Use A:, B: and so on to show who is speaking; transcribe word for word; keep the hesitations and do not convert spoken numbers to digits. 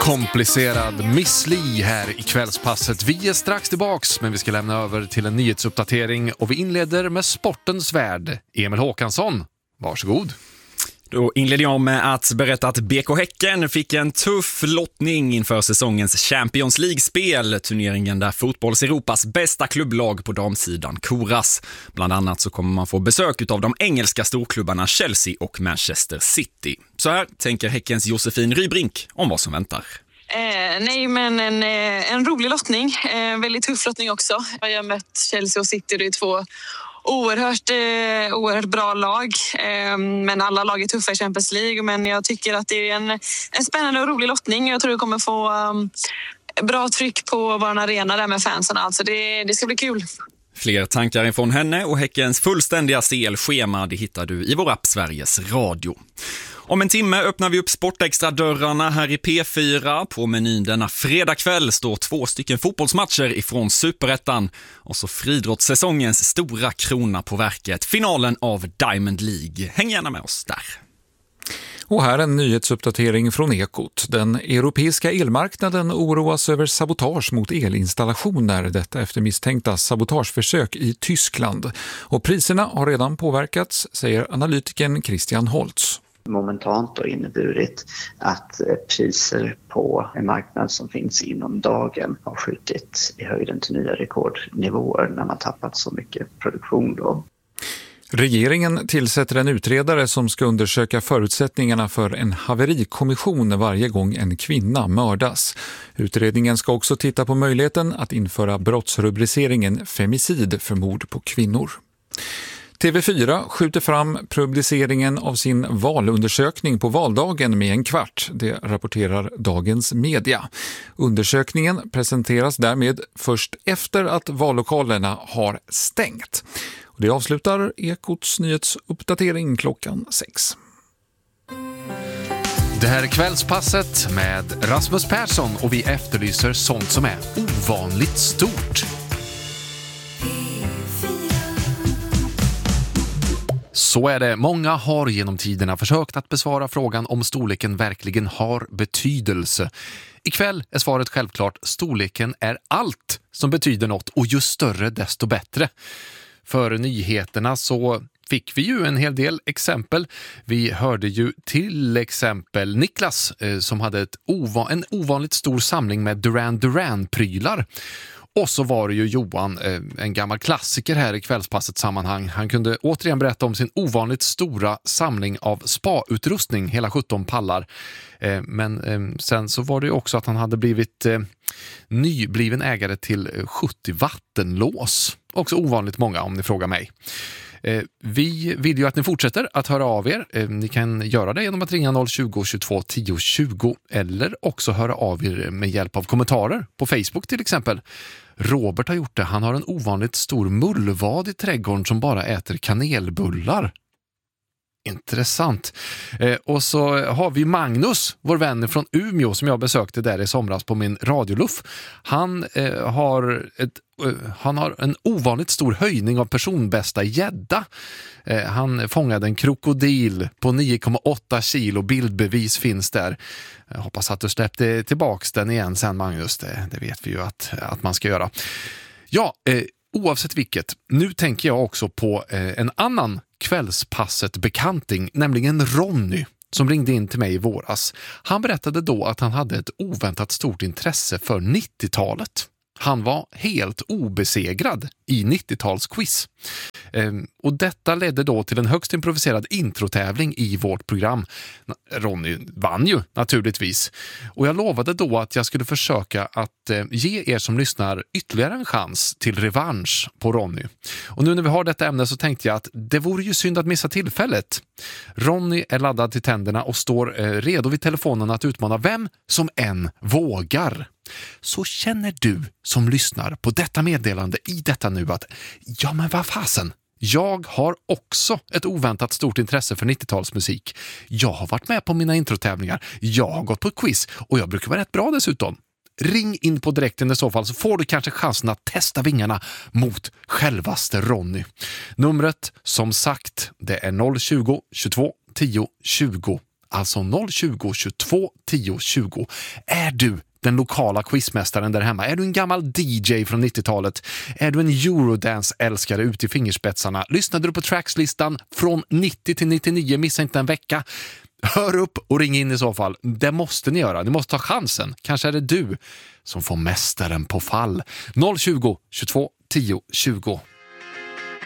A: Komplicerad Miss Li här i kvällspasset. Vi är strax tillbaks, men vi ska lämna över till en nyhetsuppdatering och vi inleder med sportens värld. Emil Håkansson, varsågod.
B: Då inleder jag med att berätta att B K Häcken fick en tuff lottning inför säsongens Champions League-spel, turneringen där fotbolls Europas bästa klubblag på damsidan koras. Bland annat så kommer man få besök av de engelska storklubbarna Chelsea och Manchester City. Så här tänker Häckens Josefin Rybrink om vad som väntar.
C: Eh, nej, men en, en rolig lottning. Eh, väldigt tuff lottning också. Jag har mött Chelsea och City, det är två oerhört, eh, oerhört bra lag. Eh, men alla lag är tuffa i Champions League. Men jag tycker att det är en, en spännande och rolig lottning. Jag tror det kommer få um, bra tryck på vår arena där med fansen. Alltså det, det ska bli kul.
B: Fler tankar ifrån henne och Häckens fullständiga C L-schema det hittar du i vår app Sveriges Radio. Om en timme öppnar vi upp Sportextra-dörrarna här i P fyra. På menyn denna fredagkväll står två stycken fotbollsmatcher ifrån Superettan. Och så friidrottssäsongens stora krona på verket, finalen av Diamond League. Häng gärna med oss där.
D: Och här en nyhetsuppdatering från Ekot. Den europeiska elmarknaden oroas över sabotage mot elinstallationer, detta efter misstänkta sabotageförsök i Tyskland. Och priserna har redan påverkats, säger analytikern Christian Holtz.
E: Momentant har inneburit att priser på en marknad som finns inom dagen har skjutit i höjden till nya rekordnivåer när man tappat så mycket produktion då.
D: Regeringen tillsätter en utredare som ska undersöka förutsättningarna för en haverikommission varje gång en kvinna mördas. Utredningen ska också titta på möjligheten att införa brottsrubriceringen femicid för mord på kvinnor. T V fyra skjuter fram publiceringen av sin valundersökning på valdagen med en kvart. Det rapporterar Dagens Media. Undersökningen presenteras därmed först efter att vallokalerna har stängt. Det avslutar Ekots nyhetsuppdatering klockan sex.
A: Det här är kvällspasset med Rasmus Persson och vi efterlyser sånt som är ovanligt stort. Så är det. Många har genom tiderna försökt att besvara frågan om storleken verkligen har betydelse. Ikväll är svaret självklart: storleken är allt som betyder något och ju större desto bättre. För nyheterna så fick vi ju en hel del exempel. Vi hörde ju till exempel Niklas eh, som hade ett ova- en ovanligt stor samling med Duran Duran-prylar. Och så var det ju Johan, eh, en gammal klassiker här i kvällspassets sammanhang. Han kunde återigen berätta om sin ovanligt stora samling av spa-utrustning, hela sjutton pallar. Eh, men eh, sen så var det ju också att han hade blivit eh, nybliven ägare till sjuttio vattenlås. Också ovanligt många om ni frågar mig. Eh, vi vill ju att ni fortsätter att höra av er. Eh, ni kan göra det genom att ringa noll tjugo, tjugotvå, tio, tjugo eller också höra av er med hjälp av kommentarer på Facebook till exempel. Robert har gjort det. Han har en ovanligt stor mullvad i trädgården som bara äter kanelbullar. Intressant. Eh, och så har vi Magnus, vår vän från Umeå som jag besökte där i somras på min radioluff. Han eh, har ett Han har en ovanligt stor höjning av personbästa gädda. Eh, han fångade en krokodil på nio komma åtta kilo. Bildbevis finns där. Jag hoppas att du släppte tillbaks den igen sen, Magnus. Det, det vet vi ju att, att man ska göra. Ja, eh, oavsett vilket. Nu tänker jag också på eh, en annan kvällspasset bekanting, nämligen Ronny, som ringde in till mig i våras. Han berättade då att han hade ett oväntat stort intresse för nittiotalet. Han var helt obesegrad i nittiotalsquiz. Ehm, och detta ledde då till en högst improviserad introtävling i vårt program. Ronny vann ju naturligtvis. Och jag lovade då att jag skulle försöka att eh, ge er som lyssnar ytterligare en chans till revansch på Ronny. Och nu när vi har detta ämne så tänkte jag att det vore ju synd att missa tillfället. Ronny är laddad till tänderna och står eh, redo vid telefonen att utmana vem som än vågar. Så känner du som lyssnar på detta meddelande i detta nu att ja men vad fasen, jag har också ett oväntat stort intresse för nittiotalsmusik. Jag har varit med på mina introtävlingar, jag har gått på ett quiz och jag brukar vara rätt bra dessutom. Ring in på direkten i så fall så får du kanske chansen att testa vingarna mot självaste Ronny. Numret som sagt det är noll tjugo, tjugotvå, tio, tjugo. Alltså noll tjugo, tjugotvå, tio, tjugo. Är du den lokala quizmästaren där hemma? Är du en gammal D J från nittiotalet? Är du en Eurodance-älskare ut i fingerspetsarna? Lyssnade du på trackslistan från nittio till nittionio? Missa inte en vecka. Hör upp och ring in i så fall. Det måste ni göra. Ni måste ta chansen. Kanske är det du som får mästaren på fall. noll tjugo, tjugotvå, tio, tjugo.